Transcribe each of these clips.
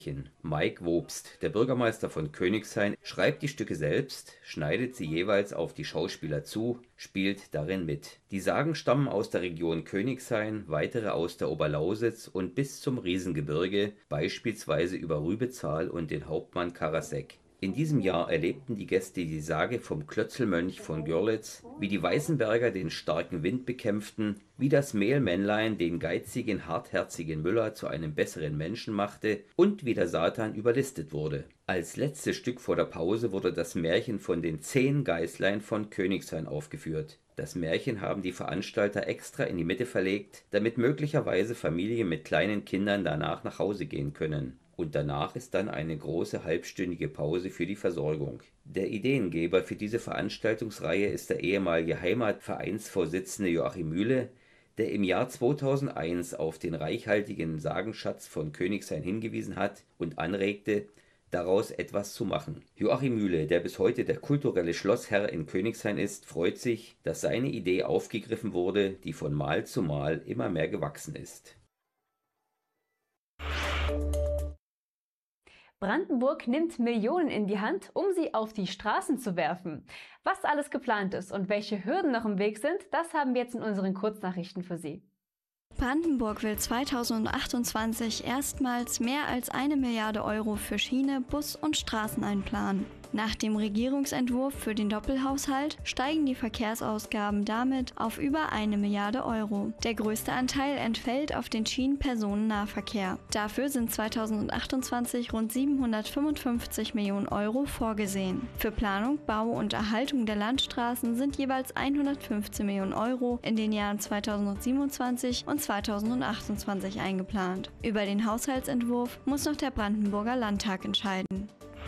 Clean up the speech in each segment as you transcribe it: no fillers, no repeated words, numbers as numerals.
Mike Wobst, der Bürgermeister von Königstein, schreibt die Stücke selbst, schneidet sie jeweils auf die Schauspieler zu, spielt darin mit. Die Sagen stammen aus der Region Königstein, weitere aus der Oberlausitz und bis zum Riesengebirge, beispielsweise über Rübezahl und den Hauptmann Karasek. In diesem Jahr erlebten die Gäste die Sage vom Klötzelmönch von Görlitz, wie die Weißenberger den starken Wind bekämpften, wie das Mehlmännlein den geizigen, hartherzigen Müller zu einem besseren Menschen machte und wie der Satan überlistet wurde. Als letztes Stück vor der Pause wurde das Märchen von den 10 Geißlein von Königstein aufgeführt. Das Märchen haben die Veranstalter extra in die Mitte verlegt, damit möglicherweise Familien mit kleinen Kindern danach nach Hause gehen können. Und danach ist dann eine große halbstündige Pause für die Versorgung. Der Ideengeber für diese Veranstaltungsreihe ist der ehemalige Heimatvereinsvorsitzende Joachim Mühle, der im Jahr 2001 auf den reichhaltigen Sagenschatz von Königstein hingewiesen hat und anregte, daraus etwas zu machen. Joachim Mühle, der bis heute der kulturelle Schlossherr in Königstein ist, freut sich, dass seine Idee aufgegriffen wurde, die von Mal zu Mal immer mehr gewachsen ist. Brandenburg nimmt Millionen in die Hand, um sie auf die Straßen zu werfen. Was alles geplant ist und welche Hürden noch im Weg sind, das haben wir jetzt in unseren Kurznachrichten für Sie. Brandenburg will 2028 erstmals mehr als 1 Milliarde Euro für Schiene, Bus und Straßen einplanen. Nach dem Regierungsentwurf für den Doppelhaushalt steigen die Verkehrsausgaben damit auf über 1 Milliarde Euro. Der größte Anteil entfällt auf den Schienenpersonennahverkehr. Dafür sind 2028 rund 755 Millionen Euro vorgesehen. Für Planung, Bau und Erhaltung der Landstraßen sind jeweils 115 Millionen Euro in den Jahren 2027 und 2028 eingeplant. Über den Haushaltsentwurf muss noch der Brandenburger Landtag entscheiden.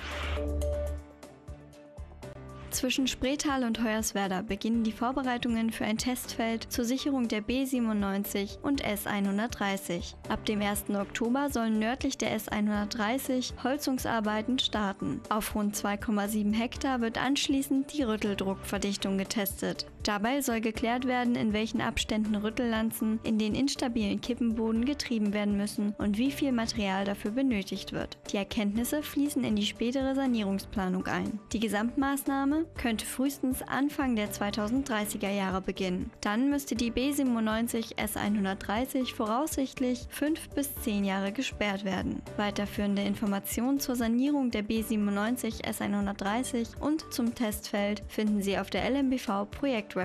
Zwischen Spreetal und Hoyerswerda beginnen die Vorbereitungen für ein Testfeld zur Sicherung der B97 und S130. Ab dem 1. Oktober sollen nördlich der S130 Holzungsarbeiten starten. Auf rund 2,7 Hektar wird anschließend die Rütteldruckverdichtung getestet. Dabei soll geklärt werden, in welchen Abständen Rüttellanzen in den instabilen Kippenboden getrieben werden müssen und wie viel Material dafür benötigt wird. Die Erkenntnisse fließen in die spätere Sanierungsplanung ein. Die Gesamtmaßnahme könnte frühestens Anfang der 2030er Jahre beginnen. Dann müsste die B97 S130 voraussichtlich 5 bis 10 Jahre gesperrt werden. Weiterführende Informationen zur Sanierung der B97 S130 und zum Testfeld finden Sie auf der LMBV-Projekt-Website.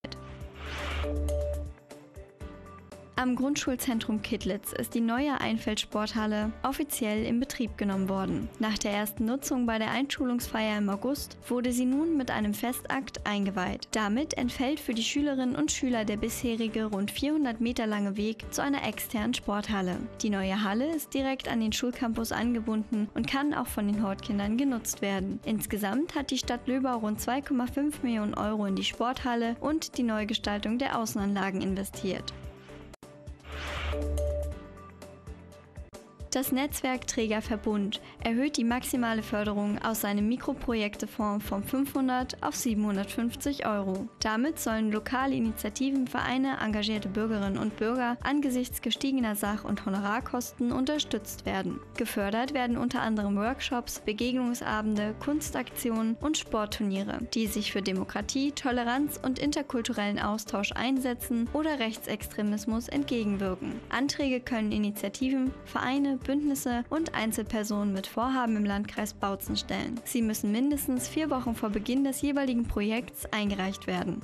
Am Grundschulzentrum Kittlitz ist die neue Einfeldsporthalle offiziell in Betrieb genommen worden. Nach der ersten Nutzung bei der Einschulungsfeier im August wurde sie nun mit einem Festakt eingeweiht. Damit entfällt für die Schülerinnen und Schüler der bisherige rund 400 Meter lange Weg zu einer externen Sporthalle. Die neue Halle ist direkt an den Schulcampus angebunden und kann auch von den Hortkindern genutzt werden. Insgesamt hat die Stadt Löbau rund 2,5 Millionen Euro in die Sporthalle und die Neugestaltung der Außenanlagen investiert. Das Netzwerkträgerverbund erhöht die maximale Förderung aus seinem Mikroprojektefonds von 500 auf 750 Euro. Damit sollen lokale Initiativen, Vereine, engagierte Bürgerinnen und Bürger angesichts gestiegener Sach- und Honorarkosten unterstützt werden. Gefördert werden unter anderem Workshops, Begegnungsabende, Kunstaktionen und Sportturniere, die sich für Demokratie, Toleranz und interkulturellen Austausch einsetzen oder Rechtsextremismus entgegenwirken. Anträge können Initiativen, Vereine, Bündnisse und Einzelpersonen mit Vorhaben im Landkreis Bautzen stellen. Sie müssen mindestens 4 Wochen vor Beginn des jeweiligen Projekts eingereicht werden.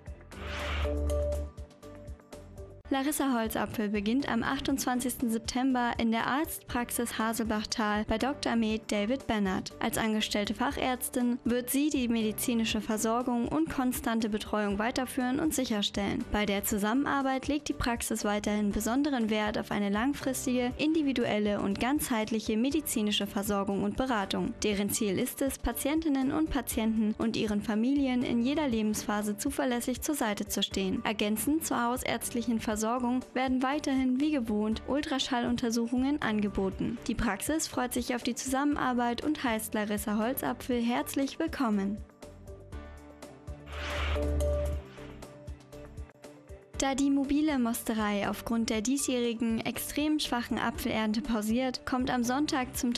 Larissa Holzapfel beginnt am 28. September in der Arztpraxis Haselbachtal bei Dr. Med David Bennert. Als angestellte Fachärztin wird sie die medizinische Versorgung und konstante Betreuung weiterführen und sicherstellen. Bei der Zusammenarbeit legt die Praxis weiterhin besonderen Wert auf eine langfristige, individuelle und ganzheitliche medizinische Versorgung und Beratung. Deren Ziel ist es, Patientinnen und Patienten und ihren Familien in jeder Lebensphase zuverlässig zur Seite zu stehen. Ergänzend zur hausärztlichen Versorgung werden weiterhin wie gewohnt Ultraschalluntersuchungen angeboten. Die Praxis freut sich auf die Zusammenarbeit und heißt Larissa Holzapfel herzlich willkommen. Da die mobile Mosterei aufgrund der diesjährigen extrem schwachen Apfelernte pausiert, kommt am Sonntag zum